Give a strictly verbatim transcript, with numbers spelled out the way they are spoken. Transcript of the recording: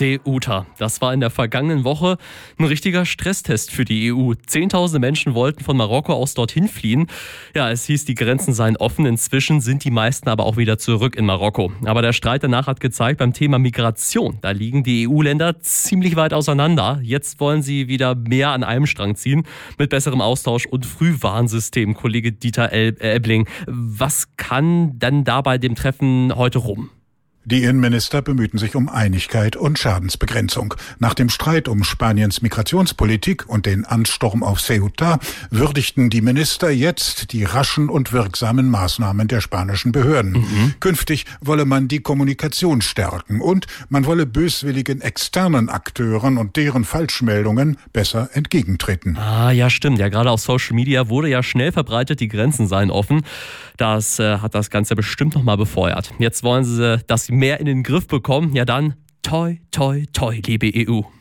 Ceuta. Das war in der vergangenen Woche ein richtiger Stresstest für die E U. Zehntausende Menschen wollten von Marokko aus dorthin fliehen. Ja, es hieß, die Grenzen seien offen. Inzwischen sind die meisten aber auch wieder zurück in Marokko. Aber der Streit danach hat gezeigt, beim Thema Migration, da liegen die E U-Länder ziemlich weit auseinander. Jetzt wollen sie wieder mehr an einem Strang ziehen, mit besserem Austausch und Frühwarnsystem. Kollege Dieter Ebling, was kann denn da bei dem Treffen heute rum? Die Innenminister bemühten sich um Einigkeit und Schadensbegrenzung. Nach dem Streit um Spaniens Migrationspolitik und den Ansturm auf Ceuta würdigten die Minister jetzt die raschen und wirksamen Maßnahmen der spanischen Behörden. Mhm. Künftig wolle man die Kommunikation stärken und man wolle böswilligen externen Akteuren und deren Falschmeldungen besser entgegentreten. Ah, ja, stimmt. Ja, gerade auf Social Media wurde ja schnell verbreitet, die Grenzen seien offen. Das äh, hat das Ganze bestimmt nochmal befeuert. Jetzt wollen sie das mehr in den Griff bekommen. Ja dann, toi, toi, toi, liebe E U.